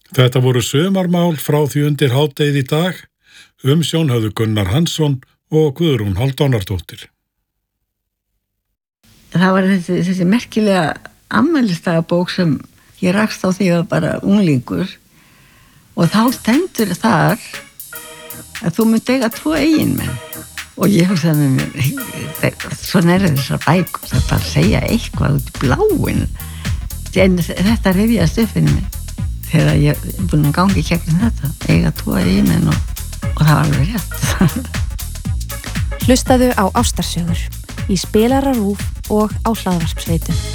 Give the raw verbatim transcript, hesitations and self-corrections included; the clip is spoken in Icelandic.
Þetta voru sumarmál frá því undir hádegið í dag. Umsjón höfðu Gunnar Hansson og Guðrún Hálfdánardóttir. Það var þessi, þessi merkilega afmælisdagabók sem ég rakst á því að bara unglingur og þá stendur þar að þú munt eiga tvo eiginmenn og ég hugsaði með mér, svona er þessar bækur, það er bara að segja eitthvað út í bláin en þetta rifjaðist upp fyrir mig þegar ég er búin að gangi gegnum þetta, eiga tvo eiginmenn og, og það var alveg rétt. Hlustaðu á Ástarsögur í Spilara RÚV og á hlaðvarpsveitum.